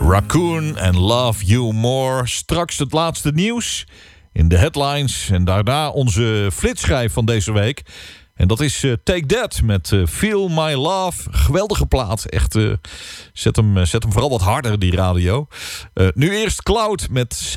Raccoon and Love You More. Straks het laatste nieuws in de headlines. En daarna onze flitsschijf van deze week. En dat is Take That met Feel My Love. Geweldige plaat. Echt, zet hem vooral wat harder, die radio. Nu eerst Cloud met